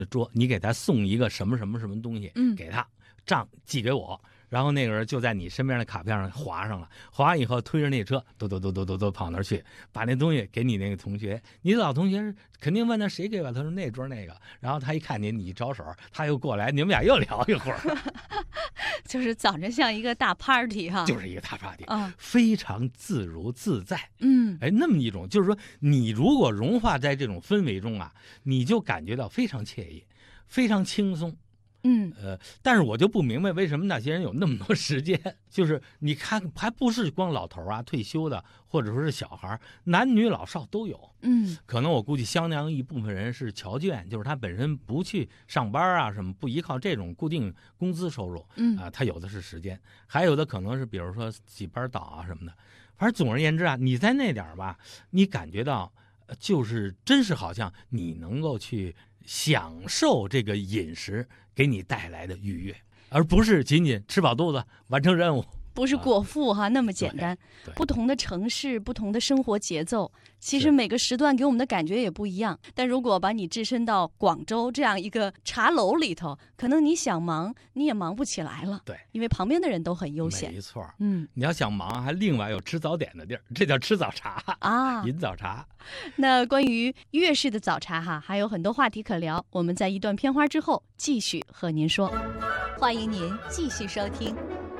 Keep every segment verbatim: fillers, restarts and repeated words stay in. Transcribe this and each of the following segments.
说你给他送一个什么什么什么东西， 嗯， 给他账寄给我。然后那个人就在你身边的卡片上划上了，划完以后推着那车，嘟嘟嘟嘟嘟嘟跑那儿去，把那东西给你那个同学。你的老同学肯定问他谁给我，他说那桌那个。然后他一看你，你一招手，他又过来，你们俩又聊一会儿， 就是早晨像一个大 party 哈， 就是一个大 party，、 啊、 非常自如自在。 嗯， 哎，那么一种就是说，你如果融化在这种氛围中啊，你就感觉到非常惬意，非常轻松。 嗯， 呃，但是我就不明白为什么那些人有那么多时间，就是你看，还不是光老头啊、退休的，或者说是小孩，男女老少都有。 嗯， 可能我估计相当一部分人是侨眷，就是他本身不去上班啊，什么不依靠这种固定工资收入， 嗯啊、他有的是时间，还有的可能是比如说几班倒啊什么的。反正总而言之啊，你在那点儿吧，你感觉到呃就是真是好像你能够去享受这个饮食给你带来的愉悦，而不是仅仅吃饱肚子完成任务。 不是果腹哈、啊、那么简单。 对对不同的城市，不同的生活节奏，其实是每个时段给我们的感觉也不一样。但如果把你置身到广州这样一个茶楼里头，可能你想忙你也忙不起来了。 对， 因为旁边的人都很悠闲。 没错。 嗯你要想忙，还另外有吃早点的地儿，这叫吃早茶啊， 饮早茶。 那关于粤式的早茶哈，还有很多话题可聊。我们在一段片花之后继续和您说。欢迎您继续收听。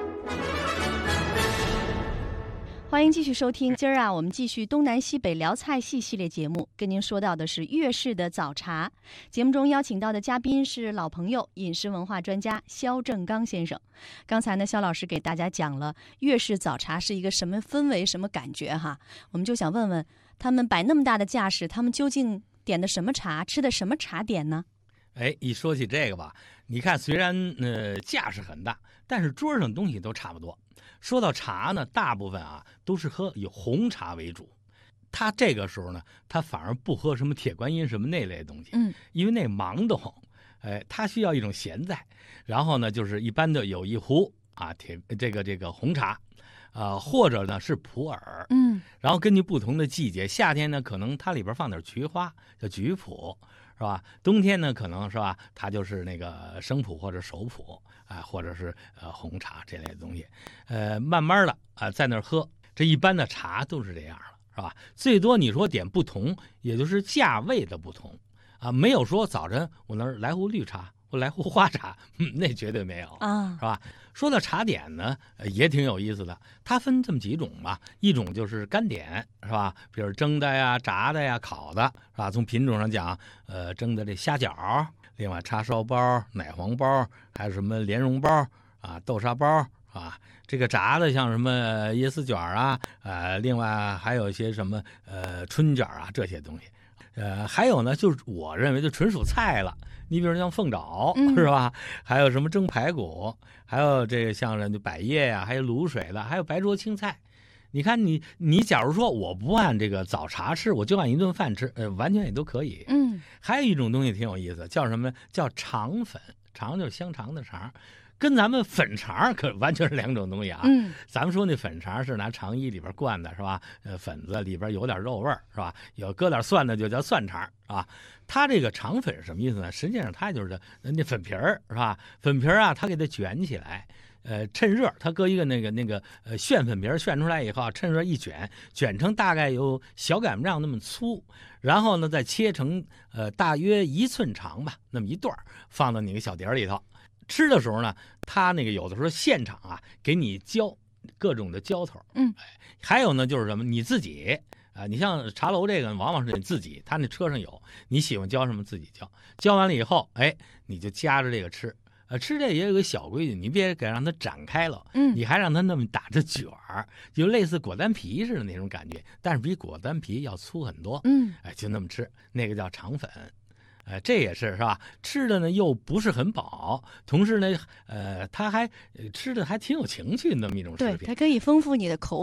欢迎继续收听，今儿啊，我们继续东南西北聊菜系系列节目，跟您说到的是粤式的早茶。节目中邀请到的嘉宾是老朋友，饮食文化专家肖正刚先生。刚才呢，肖老师给大家讲了粤式早茶是一个什么氛围、什么感觉哈，我们就想问问，他们摆那么大的架势，他们究竟点的什么茶，吃的什么茶点呢？ 哎，一说起这个吧，你看虽然呃架势很大，但是桌上东西都差不多。说到茶呢，大部分啊都是喝以红茶为主。他这个时候呢，他反而不喝什么铁观音什么那类的东西， 嗯， 因为那忙得慌，哎，他需要一种闲在。然后呢，就是一般的有一壶啊铁这个这个红茶，啊、呃、或者呢是普洱， 嗯， 然后根据不同的季节，夏天呢可能它里边放点菊花，叫菊普。是吧？冬天呢，可能是吧，它就是那个生普或者熟普啊，或者是呃红茶这类的东西，呃，慢慢的啊、呃、在那儿喝。这一般的茶都是这样了，是吧？最多你说点不同，也就是价位的不同啊，没有说早晨我那儿来壶绿茶，我来壶花茶，嗯、那绝对没有啊， 是吧？说到茶点呢，呃、也挺有意思的。它分这么几种吧，一种就是干点，是吧？比如蒸的呀、炸的呀、烤的，是吧？从品种上讲，呃，蒸的这虾饺，另外叉烧包、奶黄包，还有什么莲蓉包啊、豆沙包啊。这个炸的像什么椰丝卷啊，呃，另外还有一些什么呃春卷啊这些东西。呃，还有呢，就是我认为就纯属菜了。你比如像凤爪、 嗯、 是吧？还有什么蒸排骨，还有这个像人就百叶呀、啊，还有卤水的，还有白灼青菜。你看你你假如说我不按这个早茶吃，我就按一顿饭吃，呃，完全也都可以。 嗯， 还有一种东西挺有意思，叫什么？叫肠粉。肠就是香肠的肠。跟咱们粉肠可完全是两种东西啊。 嗯， 咱们说那粉肠是拿肠衣里边灌的，是吧？呃，粉子里边有点肉味儿，是吧？有搁点蒜的就叫蒜肠啊。它这个肠粉是什么意思呢？实际上它就是那粉皮儿，是吧？粉皮儿啊，它给它卷起来，呃，趁热，它搁一个那个那个呃旋粉皮儿旋出来以后，趁热一卷，卷成大概有小擀面杖那么粗，然后呢再切成呃大约一寸长吧，那么一段放到你个小碟里头。吃的时候呢，他那个有的时候现场啊给你浇各种的浇头， 嗯， 还有呢就是什么你自己啊、呃，你像茶楼这个往往是你自己，他那车上有，你喜欢浇什么自己浇，浇完了以后，哎，你就夹着这个吃，呃，吃这也有个小规矩，你别给让它展开了， 嗯， 你还让它那么打着卷儿，就类似果丹皮似的那种感觉，但是比果丹皮要粗很多， 嗯， 哎，就那么吃，那个叫肠粉。呃，这也是是吧？吃的呢又不是很饱，同时呢，呃，它还吃的还挺有情趣的那么一种食对， 品。 它可以丰富你的口感。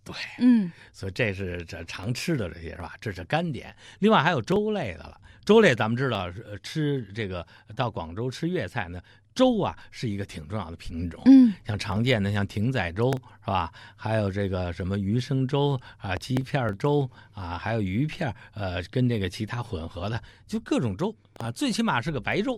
对， 嗯所以这是这常吃的这些是吧？这是干点。另外还有粥类的了，粥类咱们知道，呃吃这个到广州吃粤菜呢，粥啊是一个挺重要的品种。 嗯像常见的像艇仔粥是吧？还有这个什么鱼生粥啊、鸡片粥啊，还有鱼片，呃，跟这个其他混合的，就各种粥啊，最起码是个白粥。